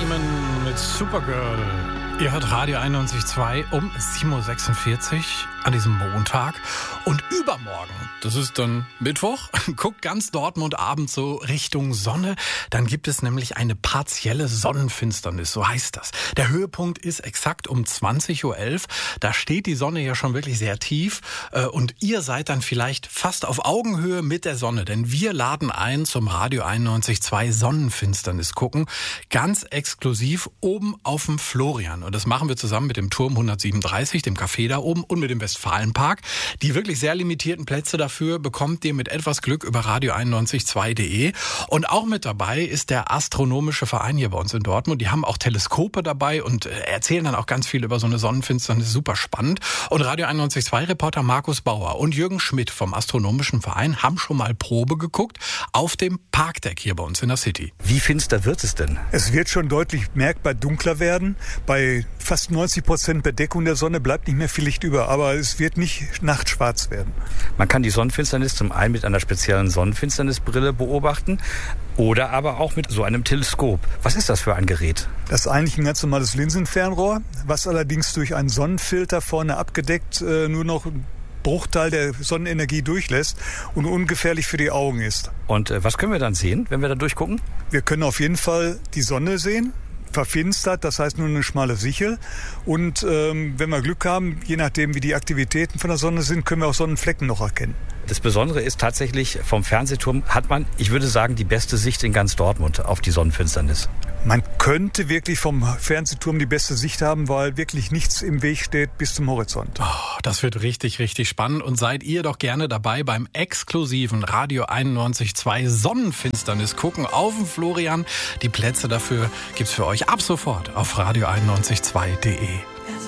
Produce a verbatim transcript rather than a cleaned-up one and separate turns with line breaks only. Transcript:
Freeman mit Supergirl. Ihr hört Radio einundneunzig Komma zwei um sieben Uhr sechsundvierzig an diesem Montag. Und übermorgen, das ist dann Mittwoch, guckt ganz Dortmund abends so Richtung Sonne. Dann gibt es nämlich eine partielle Sonnenfinsternis, so heißt das. Der Höhepunkt ist exakt um zwanzig Uhr elf. Da steht die Sonne ja schon wirklich sehr tief. Und ihr seid dann vielleicht fast auf Augenhöhe mit der Sonne. Denn wir laden ein zum Radio einundneunzig Komma zwei Sonnenfinsternis gucken. Ganz exklusiv oben auf dem Florian. Und das machen wir zusammen mit dem Turm hundertsiebenunddreißig, dem Café da oben und mit dem Westfalenpark. Die wirklich sehr limitierten Plätze dafür bekommt ihr mit etwas Glück über radio einundneunzig Komma zwei punkt de. Und auch mit dabei ist der Astronomische Verein hier bei uns in Dortmund. Die haben auch Teleskope dabei und erzählen dann auch ganz viel über so eine Sonnenfinsternis. Super spannend. Und Radio einundneunzig Komma zwei Reporter Markus Bauer und Jürgen Schmidt vom Astronomischen Verein haben schon mal Probe geguckt auf dem Parkdeck hier bei uns in der City.
Wie finster wird es denn?
Es wird schon deutlich merkbar dunkler werden. Bei fast neunzig Prozent Bedeckung der Sonne bleibt nicht mehr viel Licht über, aber es wird nicht nachtschwarz werden.
Man kann die Sonnenfinsternis zum einen mit einer speziellen Sonnenfinsternisbrille beobachten oder aber auch mit so einem Teleskop. Was ist das für ein Gerät?
Das ist eigentlich ein ganz normales Linsenfernrohr, was allerdings durch einen Sonnenfilter vorne abgedeckt äh, nur noch einen Bruchteil der Sonnenenergie durchlässt und ungefährlich für die Augen ist.
Und äh, was können wir dann sehen, wenn wir da durchgucken?
Wir können auf jeden Fall die Sonne sehen. Verfinstert, das heißt nur eine schmale Sichel. Und ähm, wenn wir Glück haben, je nachdem wie die Aktivitäten von der Sonne sind, können wir auch Sonnenflecken noch erkennen.
Das Besondere ist tatsächlich, vom Fernsehturm hat man, ich würde sagen, die beste Sicht in ganz Dortmund auf die Sonnenfinsternis.
Man könnte wirklich vom Fernsehturm die beste Sicht haben, weil wirklich nichts im Weg steht bis zum Horizont.
Oh, das wird richtig, richtig spannend. Und seid ihr doch gerne dabei beim exklusiven Radio einundneunzig Komma zwei Sonnenfinsternis gucken auf dem Florian. Die Plätze dafür gibt's für euch ab sofort auf radio einundneunzig Komma zwei punkt de.